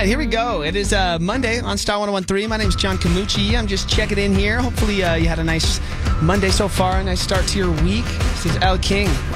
Here we go. It is Monday on Star 1013. My name is John Camucci. I'm just checking in here. Hopefully you had a nice Monday so far, a nice start to your week. This is Al King